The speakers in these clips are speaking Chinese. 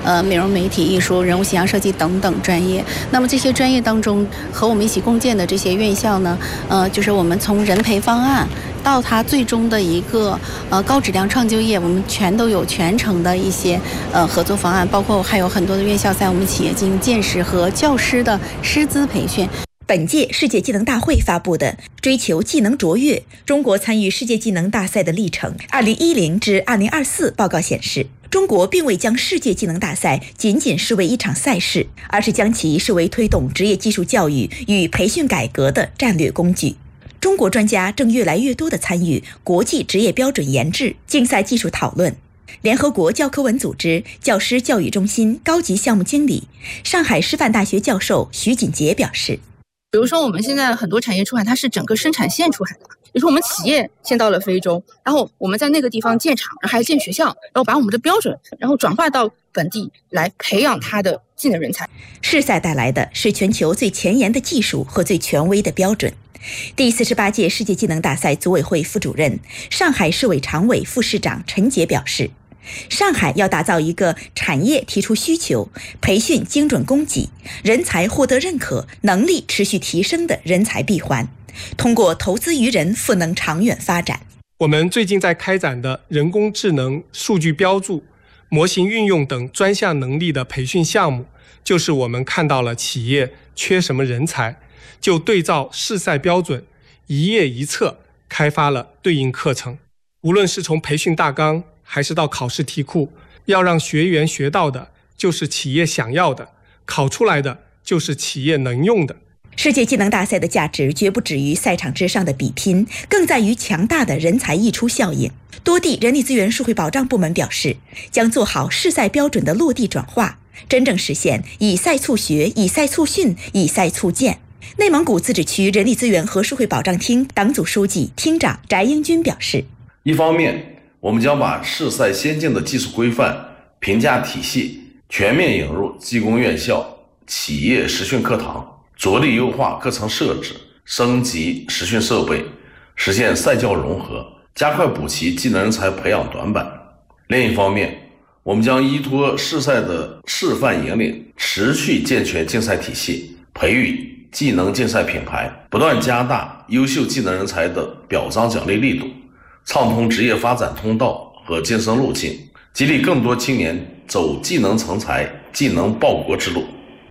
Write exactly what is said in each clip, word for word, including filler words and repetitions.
呃美容美体艺术、人物形象设计等等专业。那么这些专业当中，和我们一起共建的这些院校呢，呃，就是我们从人培方案到它最终的一个呃高质量创就业，我们全都有全程的一些呃合作方案，包括还有很多的院校在我们企业进行建设和教师的师资培训。 本届世界技能大会发布的《追求技能卓越：中国参与世界技能大赛的历程（二零一零至二零二四）》报告显示，中国并未将世界技能大赛仅仅视为一场赛事，而是将其视为推动职业技术教育与培训改革的战略工具。中国专家正越来越多地参与国际职业标准研制、竞赛技术讨论。联合国教科文组织教师教育中心高级项目经理、上海师范大学教授徐锦杰表示， 比如说我们现在很多产业出海，它是整个生产线出海的。比如说我们企业先到了非洲，然后我们在那个地方建厂，然后还建学校，然后把我们的标准然后转化到本地来培养它的技能人才。 世赛带来的是全球最前沿的技术和最权威的标准。第四十八届世界技能大赛组委会副主任、上海市委常委副市长陈杰表示，上海要打造一个产业提出需求、培训精准供给、人才获得认可、能力持续提升的人才闭环，通过投资于人赋能长远发展。 我们最近在开展的人工智能、数据标注、模型运用等专项能力的培训项目，就是我们看到了企业缺什么人才，就对照世赛标准，一页一册开发了对应课程。无论是从培训大纲还是到考试题库，要让学员学到的就是企业想要的，考出来的就是企业能用的。 世界技能大赛的价值绝不止于赛场之上的比拼，更在于强大的人才溢出效应。多地人力资源社会保障部门表示，将做好世赛标准的落地转化，真正实现以赛促学、以赛促训、以赛促建。内蒙古自治区人力资源和社会保障厅党组书记、厅长翟英军表示， 一方面，我们将把世赛先进的技术规范、评价体系全面引入技工院校、企业实训课堂，着力优化课程设置，升级实训设备，实现赛教融合，加快补齐技能人才培养短板。另一方面，我们将依托世赛的示范引领，持续健全竞赛体系，培育技能竞赛品牌，不断加大优秀技能人才的表彰奖励力度，畅通职业发展通道和晋升路径，激励更多青年走技能成才、技能报国之路。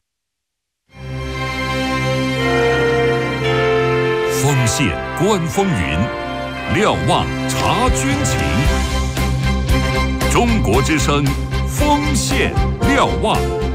锋线观风云，瞭望察军情。中国之声，锋线瞭望。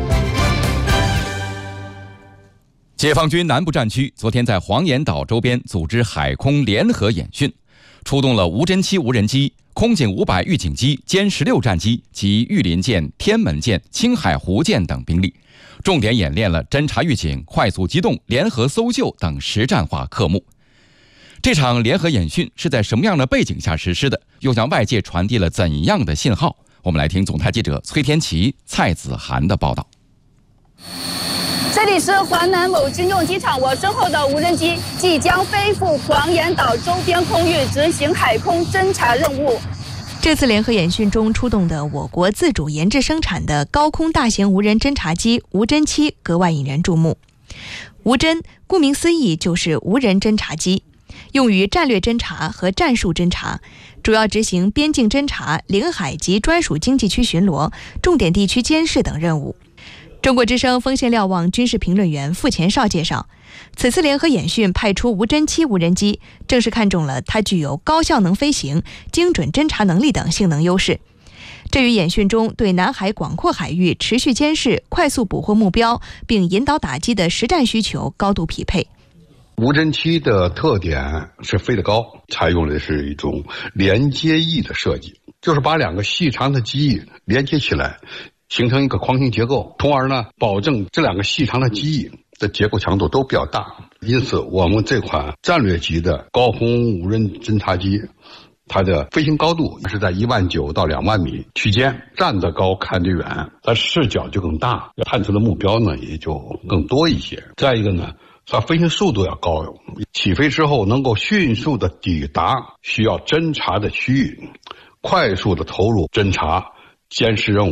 解放军南部战区昨天在黄岩岛周边组织海空联合演训，出动了无侦七无人机、空警五百预警机、歼十六战机及御林舰、天门舰、青海湖舰等兵力，重点演练了侦察预警、快速机动、联合搜救等实战化科目。这场联合演训是在什么样的背景下实施的？又向外界传递了怎样的信号？我们来听总台记者崔天琪、蔡子涵的报道。 这里是华南某军用机场，我身后的无人机即将飞赴黄岩岛周边空域执行海空侦察任务。 这次联合演训中出动的我国自主研制生产的高空大型无人侦察机无侦七格外引人注目。无侦顾名思义就是无人侦察机，用于战略侦察和战术侦察，主要执行边境侦察、领海及专属经济区巡逻、重点地区监视等任务。中国之声锋线瞭望军事评论员傅前绍介绍，此次联合演训派出无侦七无人机，正是看中了它具有高效能飞行、精准侦察能力等性能优势。这与演训中对南海广阔海域持续监视、快速捕获目标并引导打击的实战需求高度匹配。 无侦七的特点是飞得高，采用的是一种连接翼的设计，就是把两个细长的机翼连接起来，形成一个框形结构，从而呢保证这两个细长的机翼的结构强度都比较大。因此我们这款战略级的高空无人侦察机，它的飞行高度是在一万九到两万米区间，站得高看得远，它视角就更大，探测的目标呢也就更多一些。再一个呢，它飞行速度要高，起飞之后能够迅速的抵达需要侦察的区域，快速的投入侦察监视任务，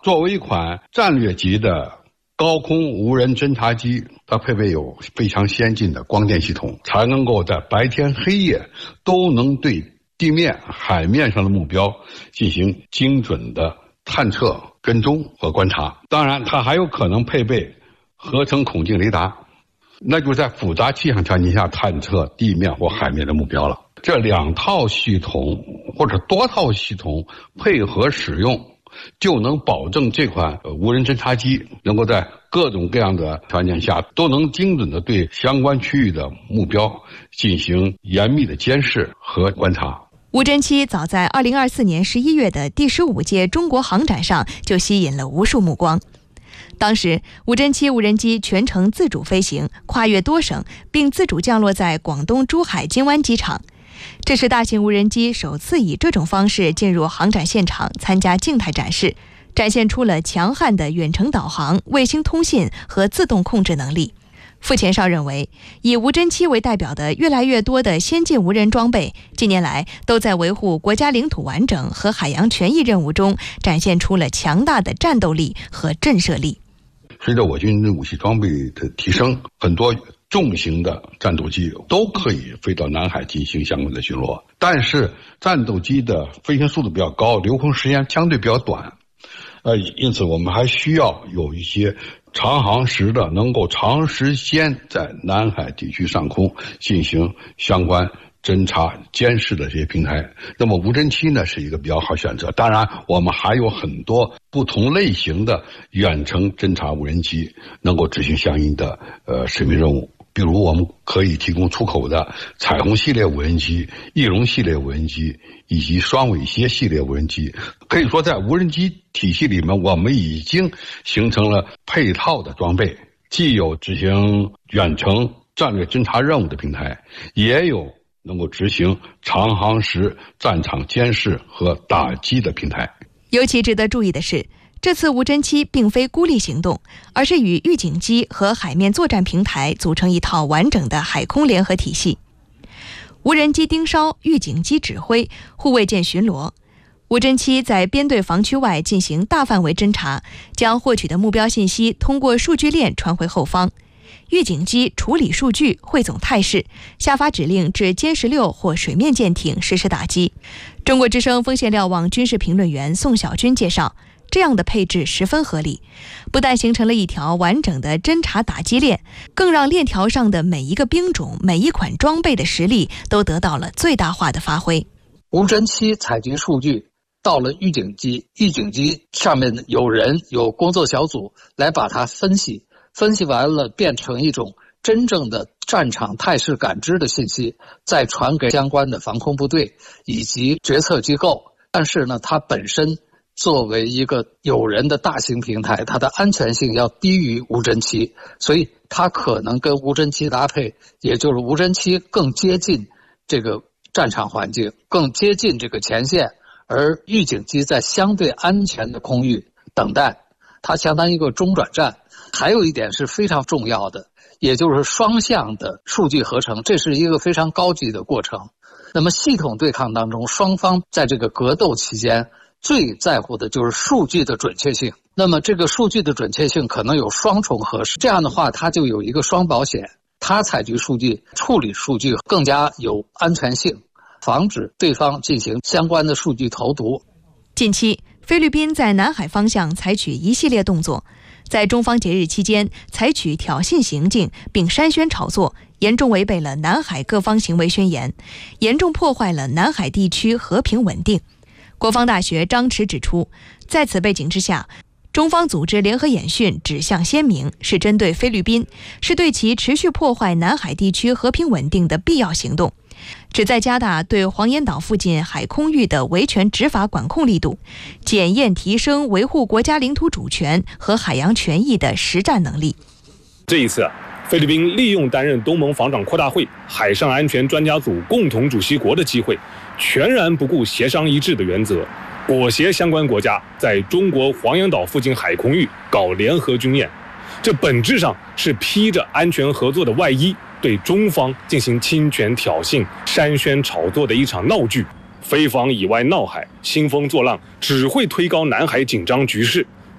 作为一款战略级的高空无人侦察机，它配备有非常先进的光电系统，才能够在白天黑夜都能对地面、海面上的目标进行精准的探测、跟踪和观察。当然，它还有可能配备合成孔径雷达，那就在复杂气象条件下探测地面或海面的目标了。这两套系统或者多套系统配合使用，就能保证这款无人侦察机能够在各种各样的条件下都能精准地对相关区域的目标进行严密的监视和观察。 无侦七早在二零二四年十一月的第十五届中国航展上就吸引了无数目光。当时无侦七无人机全程自主飞行，跨越多省，并自主降落在广东珠海金湾机场。这是大型无人机首次以这种方式进入航展现场参加静态展示，展现出了强悍的远程导航、卫星通信和自动控制能力。傅前绍认为，以无侦七为代表的越来越多的先进无人装备，近年来都在维护国家领土完整和海洋权益任务中展现出了强大的战斗力和震慑力。 随着我军武器装备的提升，很多重型的战斗机都可以飞到南海进行相关的巡逻，但是战斗机的飞行速度比较高，留空时间相对比较短，呃，因此我们还需要有一些长航时的能够长时间在南海地区上空进行相关侦察监视的这些平台。那么无侦七呢是一个比较好选择，当然我们还有很多不同类型的远程侦察无人机能够执行相应的呃使命任务。比如我们可以提供出口的彩虹系列无人机、翼龙系列无人机以及双尾蝎系列无人机。可以说在无人机体系里面，我们已经形成了配套的装备，既有执行远程战略侦察任务的平台，也有能够执行长航时战场监视和打击的平台。 尤其值得注意的是，这次无侦七并非孤立行动，而是与预警机和海面作战平台组成一套完整的海空联合体系。无人机盯梢，预警机指挥，护卫舰巡逻。无侦七在编队防区外进行大范围侦察，将获取的目标信息通过数据链传回后方。预警机处理数据，汇总态势，下发指令至歼十六或水面舰艇实施打击。中国之声锋线瞭望军事评论员宋小军介绍，这样的配置十分合理，不但形成了一条完整的侦察打击链，更让链条上的每一个兵种、每一款装备的实力都得到了最大化的发挥。 无侦七采集数据到了预警机，预警机上面有人有工作小组来把它分析，分析完了变成一种真正的战场态势感知的信息，再传给相关的防空部队以及决策机构。但是呢，它本身作为一个有人的大型平台，它的安全性要低于无侦七，所以它可能跟无侦七搭配，也就是无侦七更接近这个战场环境，更接近这个前线，而预警机在相对安全的空域等待，它相当于一个中转站。还有一点是非常重要的，也就是双向的数据合成，这是一个非常高级的过程。那么系统对抗当中，双方在这个格斗期间最在乎的就是数据的准确性。那么这个数据的准确性可能有双重核实，这样的话它就有一个双保险，它采集数据、处理数据更加有安全性，防止对方进行相关的数据投毒。 近期，菲律宾在南海方向采取一系列动作，在中方节日期间采取挑衅行径并煽宣炒作，严重违背了南海各方行为宣言，严重破坏了南海地区和平稳定。国防大学张弛指出，在此背景之下，中方组织联合演训指向鲜明，是针对菲律宾，是对其持续破坏南海地区和平稳定的必要行动，旨在加大对黄岩岛附近海空域的维权执法管控力度，检验提升维护国家领土主权和海洋权益的实战能力。 这一次，菲律宾利用担任东盟防长扩大会海上安全专家组共同主席国的机会，全然不顾协商一致的原则，裹挟相关国家在中国黄岩岛附近海空域搞联合军演，这本质上是披着安全合作的外衣，对中方进行侵权挑衅、煽宣炒作的一场闹剧。菲方以外闹海，兴风作浪，只会推高南海紧张局势，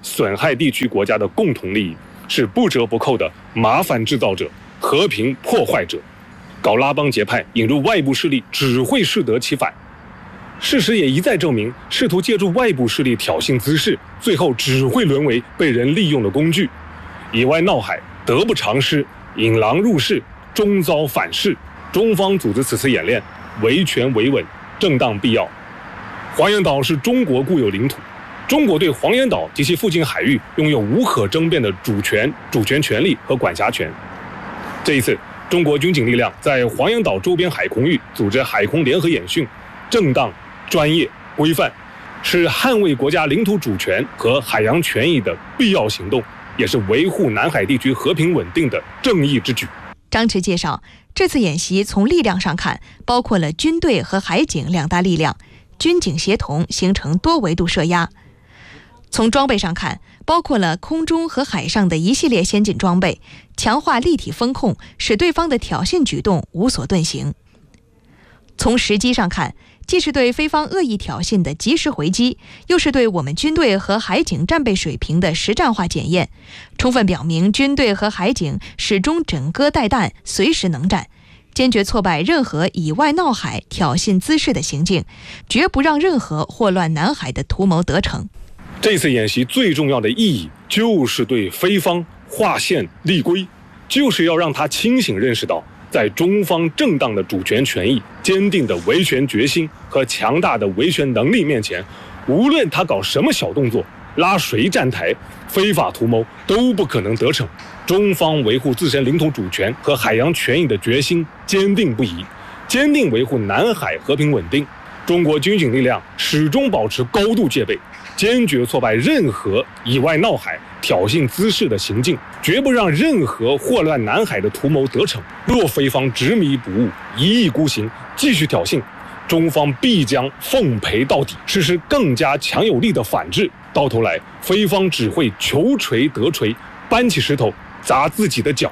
损害地区国家的共同利益，是不折不扣的麻烦制造者、和平破坏者，搞拉帮结派，引入外部势力，只会适得其反。事实也一再证明，试图借助外部势力挑衅滋事，最后只会沦为被人利用的工具。以外闹海，得不偿失，引狼入室，终遭反噬。中方组织此次演练，维权维稳，正当必要。黄岩岛是中国固有领土，中国对黄岩岛及其附近海域拥有无可争辩的主权、主权权利和管辖权。这一次，中国军警力量在黄岩岛周边海空域组织海空联合演训，正当、专业、规范，是捍卫国家领土主权和海洋权益的必要行动，也是维护南海地区和平稳定的正义之举。 张弛介绍，这次演习从力量上看，包括了军队和海警两大力量，军警协同形成多维度设压。从装备上看，包括了空中和海上的一系列先进装备，强化立体风控，使对方的挑衅举动无所遁形。从时机上看，既是对非方恶意挑衅的及时回击，又是对我们军队和海警战备水平的实战化检验，充分表明军队和海警始终枕戈待旦，随时能战，坚决挫败任何以外闹海、挑衅滋事的行径，绝不让任何祸乱南海的图谋得逞。 这次演习最重要的意义，就是对非方划线立规，就是要让他清醒认识到，在中方正当的主权权益、坚定的维权决心和强大的维权能力面前，无论他搞什么小动作，拉谁站台，非法图谋都不可能得逞。中方维护自身领土主权和海洋权益的决心坚定不移，坚定维护南海和平稳定。中国军警力量始终保持高度戒备，坚决挫败任何以外闹海、挑衅滋事的行径，绝不让任何祸乱南海的图谋得逞。若非方执迷不悟、一意孤行，继续挑衅，中方必将奉陪到底，实施更加强有力的反制。到头来，非方只会求锤得锤，搬起石头砸自己的脚。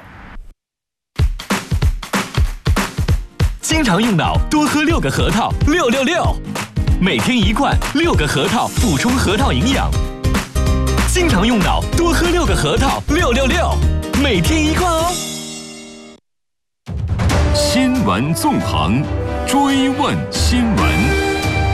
经常用脑，多喝六个核桃，六六六，每天一罐，六个核桃，补充核桃营养。经常用脑，多喝六个核桃，六六六，每天一罐哦。 新闻纵横，追问新闻。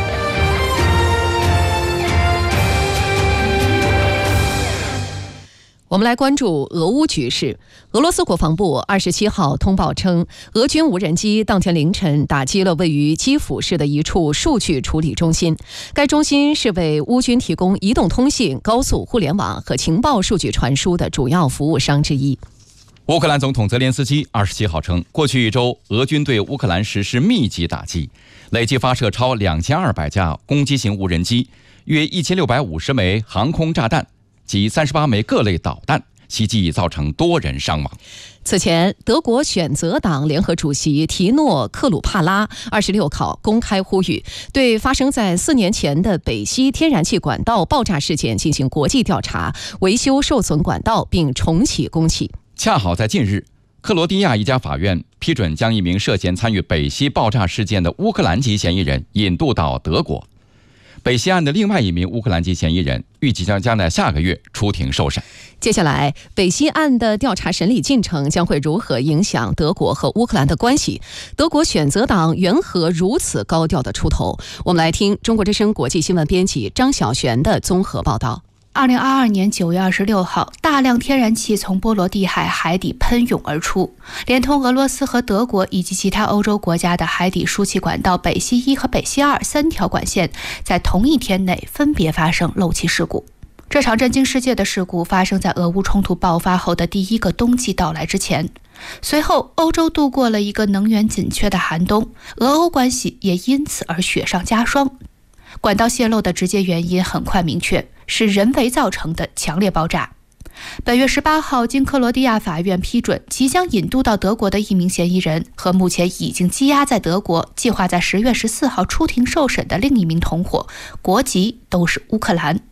我们来关注俄乌局势。俄罗斯国防部二十七号通报称，俄军无人机当天凌晨打击了位于基辅市的一处数据处理中心。该中心是为乌军提供移动通信、高速互联网和情报数据传输的主要服务商之一。 乌克兰总统泽连斯基二十七号称，过去一周，俄军对乌克兰实施密集打击，累计发射超两千二百架攻击型无人机，约一千六百五十枚航空炸弹及三十八枚各类导弹，袭击已造成多人伤亡。 此前，德国选择党联合主席提诺克鲁帕拉二十六号公开呼吁，对发生在四年前的北溪天然气管道爆炸事件进行国际调查，维修受损管道并重启供气。 恰好在近日，克罗地亚一家法院批准将一名涉嫌参与北溪爆炸事件的乌克兰籍嫌疑人引渡到德国。北溪案的另外一名乌克兰籍嫌疑人预计将将在下个月出庭受审。 接下来，北溪案的调查审理进程将会如何影响德国和乌克兰的关系？德国选择党缘何如此高调的出头？我们来听中国之声国际新闻编辑张晓璇的综合报道。 二零二二年九月二十六号，大量天然气从波罗的海海底喷涌而出，连同俄罗斯和德国以及其他欧洲国家的海底输气管道北溪一和北溪二三条管线，在同一天内分别发生漏气事故。这场震惊世界的事故发生在俄乌冲突爆发后的第一个冬季到来之前。随后，欧洲度过了一个能源紧缺的寒冬，俄欧关系也因此而雪上加霜。管道泄漏的直接原因很快明确，是人为造成的强烈爆炸。本月十八号，经克罗地亚法院批准，即将引渡到德国的一名嫌疑人和目前已经羁押在德国、计划在十月十四号出庭受审的另一名同伙，国籍都是乌克兰。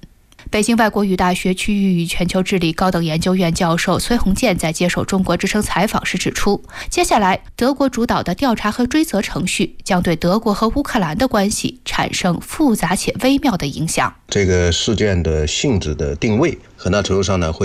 北京外国语大学区域与全球治理高等研究院教授崔洪建在接受中国之声采访时指出，接下来德国主导的调查和追责程序将对德国和乌克兰的关系产生复杂且微妙的影响。 这个事件的性质的定位，很大程度上呢会